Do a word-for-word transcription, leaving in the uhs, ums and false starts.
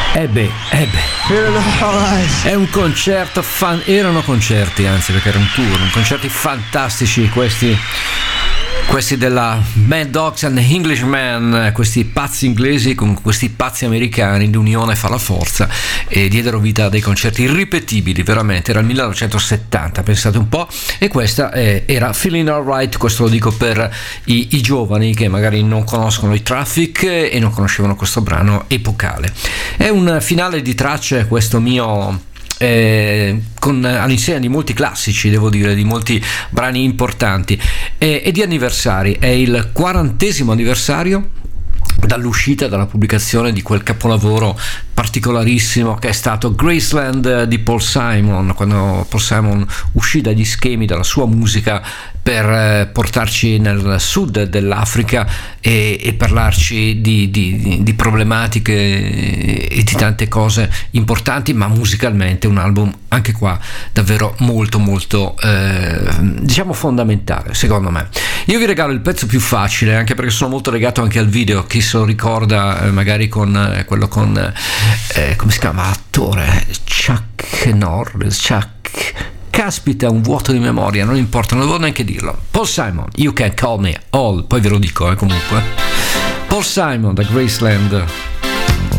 Eh beh, eh beh. È un concerto fan... erano concerti, anzi, perché era un tour, un concerti fantastici questi questi della Mad Dogs and Englishmen, questi pazzi inglesi con questi pazzi americani, l'unione fa la forza, e diedero vita a dei concerti irripetibili, veramente. Era il millenovecentosettanta, pensate un po', e questa eh, era Feeling Alright. Questo lo dico per i, i giovani che magari non conoscono i Traffic e non conoscevano questo brano epocale. È un finale di tracce questo mio, Eh, con all'insegna di molti classici, devo dire, di molti brani importanti, e, e di anniversari. È il quarantesimo anniversario dall'uscita, dalla pubblicazione di quel capolavoro particolarissimo che è stato Graceland di Paul Simon, quando Paul Simon uscì dagli schemi della sua musica per portarci nel sud dell'Africa e, e parlarci di, di, di problematiche e di tante cose importanti, ma musicalmente un album anche qua davvero molto molto eh, diciamo fondamentale, secondo me. Io vi regalo il pezzo più facile, anche perché sono molto legato anche al video, chi se lo ricorda, eh, magari con eh, quello con eh, come si chiama l'attore, Chuck Norris, Chuck, caspita, un vuoto di memoria, non importa, non devo neanche dirlo. Paul Simon, You Can Call Me All, poi ve lo dico eh, comunque. Paul Simon da Graceland.